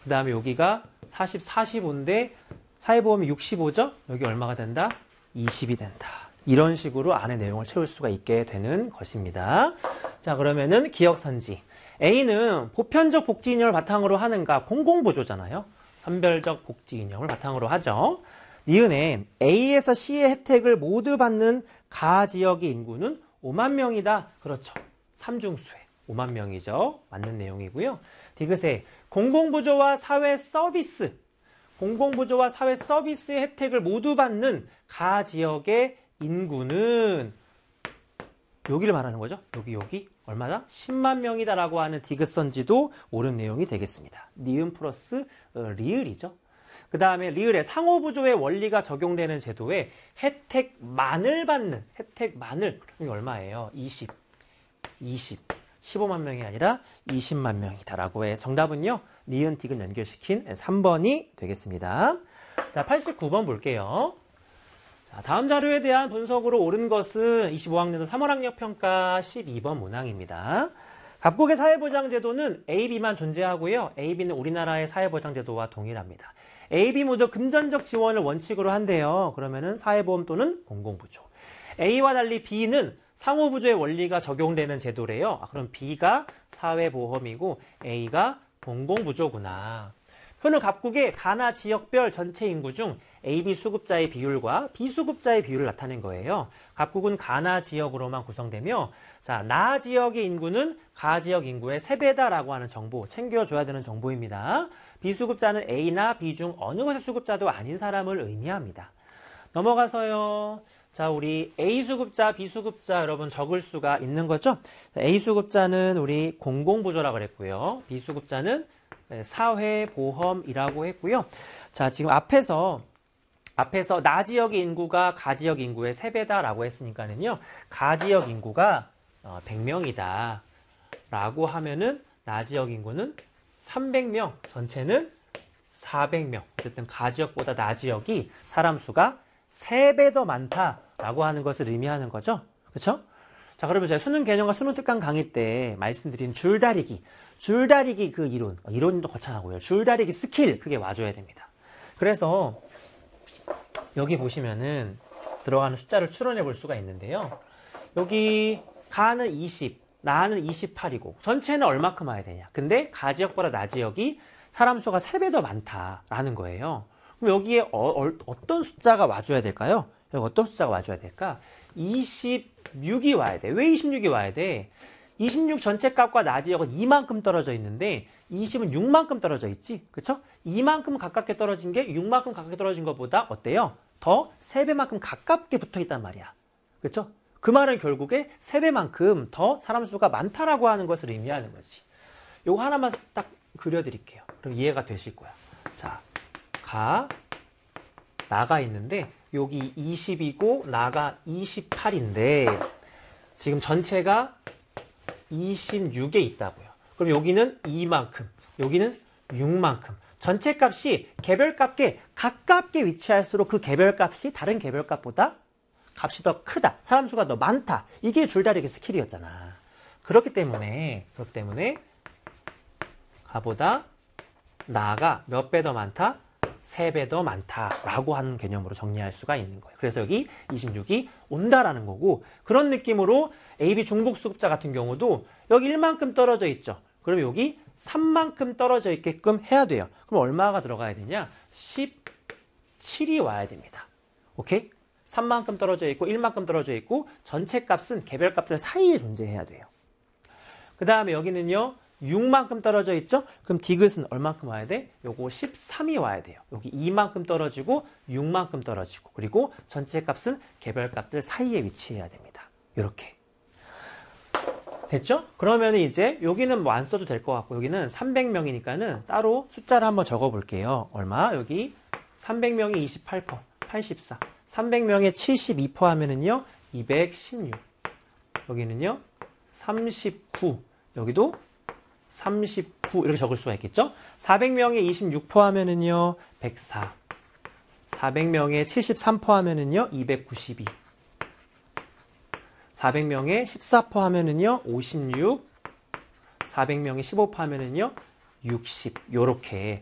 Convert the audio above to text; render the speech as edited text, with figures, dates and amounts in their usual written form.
그 다음에 여기가 40, 45인데 사회보험이 65죠? 여기 얼마가 된다? 20이 된다. 이런 식으로 안에 내용을 채울 수가 있게 되는 것입니다. 자, 그러면은 기억선지. A는 보편적 복지 이념을 바탕으로 하는가? 공공보조잖아요. 선별적 복지 이념을 바탕으로 하죠. 니은에 A에서 C의 혜택을 모두 받는 가 지역의 인구는 5만 명이다. 그렇죠. 삼중수에 5만 명이죠. 맞는 내용이고요. 디귿에 공공보조와 사회 서비스, 공공보조와 사회 서비스의 혜택을 모두 받는 가 지역의 인구는 여기를 말하는 거죠. 여기 얼마다? 10만 명이다라고 하는 디귿선지도 옳은 내용이 되겠습니다. 니은 플러스 리을이죠. 그 다음에 리을에 상호부조의 원리가 적용되는 제도에 혜택만을 받는, 혜택만을, 그게 얼마예요? 20, 15만 명이 아니라 20만 명이다라고 해. 정답은요, 니은, 디귿 연결시킨 3번이 되겠습니다. 자, 89번 볼게요. 자, 다음 자료에 대한 분석으로 옳은 것은 25학년도 3월학력 평가 12번 문항입니다. 각국의 사회보장제도는 AB만 존재하고요. AB는 우리나라의 사회보장제도와 동일합니다. AB 모두 금전적 지원을 원칙으로 한대요. 그러면은 사회보험 또는 공공보조. A와 달리 B는 상호부조의 원리가 적용되는 제도래요. 그럼 B가 사회보험이고 A가 공공부조구나. 표는 각국의 가나 지역별 전체 인구 중 AB 수급자의 비율과 비수급자의 비율을 나타낸 거예요. 각국은 가나 지역으로만 구성되며, 자, 나 지역의 인구는 가 지역 인구의 3배다라고 하는 정보, 챙겨줘야 되는 정보입니다. 비수급자는 A나 B 중 어느 것의 수급자도 아닌 사람을 의미합니다. 넘어가서요. 자, 우리 A 수급자, B 수급자 여러분 적을 수가 있는 거죠? A 수급자는 우리 공공보조라고 그랬고요. B 수급자는 사회보험이라고 했고요. 자, 지금 앞에서 나 지역의 인구가 가 지역 인구의 3배다라고 했으니까는요. 가 지역 인구가 100명이다 라고 하면은 나 지역 인구는 300명, 전체는 400명. 어쨌든 가 지역보다 나 지역이 사람 수가 3배 더 많다라고 하는 것을 의미하는 거죠. 그렇죠? 자, 그러면 제가 수능 개념과 수능 특강 강의 때 말씀드린 줄다리기 그 이론도 거창하고요. 줄다리기 스킬, 그게 와줘야 됩니다. 그래서 여기 보시면은 들어가는 숫자를 추론해 볼 수가 있는데요. 여기 가는 20, 나는 28이고 전체는 얼마큼 와야 되냐. 근데 가 지역보다 나 지역이 사람 수가 3배 더 많다라는 거예요. 그럼 여기에 어떤 숫자가 와줘야 될까요? 여기 어떤 숫자가 와줘야 될까? 26이 와야 돼. 왜 26이 와야 돼? 26 전체 값과 나 지역은 이만큼 떨어져 있는데 20은 6만큼 떨어져 있지. 그쵸? 이만큼 가깝게 떨어진 게 6만큼 가깝게 떨어진 것보다 어때요? 더 3배만큼 가깝게 붙어 있단 말이야. 그쵸? 그 말은 결국에 3배만큼 더 사람 수가 많다라고 하는 것을 의미하는 거지. 요거 하나만 딱 그려드릴게요. 그럼 이해가 되실 거야. 자, 나가 있는데 여기 20이고 나가 28인데 지금 전체가 26에 있다고요. 그럼 여기는 2만큼, 여기는 6만큼. 전체 값이 개별값께 가깝게 위치할수록 그 개별값이 다른 개별값보다 값이 더 크다. 사람 수가 더 많다. 이게 줄다리기 스킬이었잖아. 그렇기 때문에 가보다 나가 몇 배 더 많다? 3배 더 많다라고 하는 개념으로 정리할 수가 있는 거예요. 그래서 여기 26이 온다라는 거고, 그런 느낌으로 AB 중복 수급자 같은 경우도 여기 1만큼 떨어져 있죠. 그럼 여기 3만큼 떨어져 있게끔 해야 돼요. 그럼 얼마가 들어가야 되냐? 17이 와야 됩니다. 오케이? 3만큼 떨어져 있고 1만큼 떨어져 있고 전체 값은 개별 값들 사이에 존재해야 돼요. 그 다음에 여기는요. 6만큼 떨어져 있죠? 그럼 디귿은 얼만큼 와야 돼? 요거 13이 와야 돼요. 여기 2만큼 떨어지고 6만큼 떨어지고, 그리고 전체 값은 개별 값들 사이에 위치해야 됩니다. 이렇게. 됐죠? 그러면 이제 여기는 뭐 안 써도 될 것 같고, 여기는 300명이니까는 따로 숫자를 한번 적어 볼게요. 얼마? 여기 300명이 28%, 84. 300명에 72% 하면은요, 216. 여기는요, 39. 여기도 39 이렇게 적을 수가 있겠죠? 400명에 26% 하면은요 104. 400명에 73% 하면은요 292. 400명에 14% 하면은요 56. 400명에 15% 하면은요 60. 요렇게